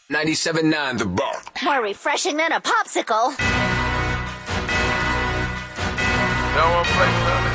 97.9 The Bar. More refreshing than a popsicle. No one plays